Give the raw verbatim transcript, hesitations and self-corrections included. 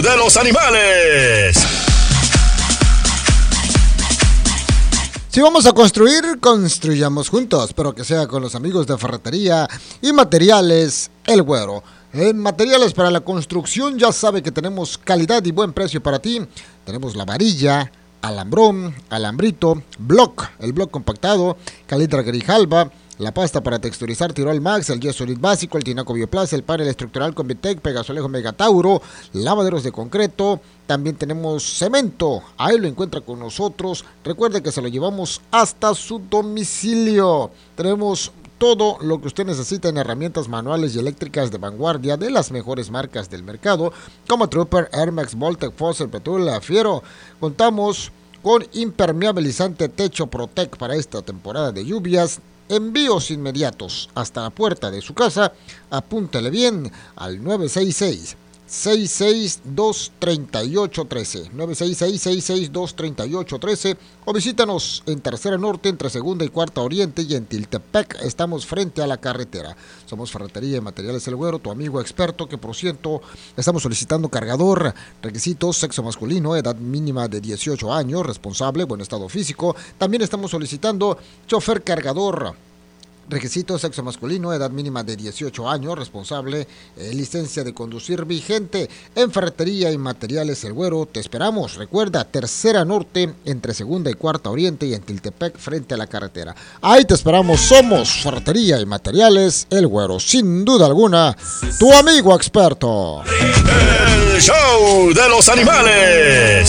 de los animales. Si vamos a construir, construyamos juntos, pero que sea con los amigos de Ferretería y Materiales El Güero. En materiales para la construcción ya sabe que tenemos calidad y buen precio para ti. Tenemos la varilla, alambrón, alambrito, block, el block compactado, calitra grijalba, la pasta para texturizar Tirol Max, el yeso Elite básico, el tinaco Bioplast, el panel estructural con Vitec, Pegasolejo Megatauro, lavaderos de concreto. También tenemos cemento, ahí lo encuentra con nosotros. Recuerde que se lo llevamos hasta su domicilio. Tenemos todo lo que usted necesita en herramientas manuales y eléctricas de vanguardia de las mejores marcas del mercado, como Trooper, Air Max, Voltec, Fossil, Petula, Fiero. Contamos con impermeabilizante Techo Protec para esta temporada de lluvias. Envíos inmediatos hasta la puerta de su casa. Apúntele bien al nueve seis seis, seis seis dos, tres ocho uno tres, nueve seis seis, seis seis dos, tres ocho uno tres, o visítanos en Tercera Norte entre Segunda y Cuarta Oriente, y en Tiltepec estamos frente a la carretera. Somos Ferretería y Materiales El Güero, tu amigo experto, que por cierto estamos solicitando cargador. Requisitos: sexo masculino, edad mínima de dieciocho años, responsable, buen estado físico. También estamos solicitando chofer cargador. Requisitos: sexo masculino, edad mínima de dieciocho años, responsable, eh, licencia de conducir vigente. En Ferretería y Materiales El Güero te esperamos. Recuerda, Tercera Norte entre Segunda y Cuarta Oriente, y en Tiltepec frente a la carretera. Ahí te esperamos. Somos Ferretería y Materiales El Güero, sin duda alguna, tu amigo experto. El show de los animales.